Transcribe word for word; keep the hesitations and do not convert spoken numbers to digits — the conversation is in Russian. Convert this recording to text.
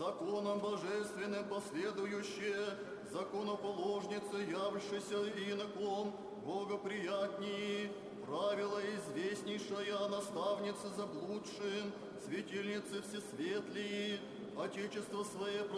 законом божественным последующее, законоположница, явившаяся иноком, богоприятней, правила известнейшая, наставница заблудшим, светильницы всесветлые, Отечество свое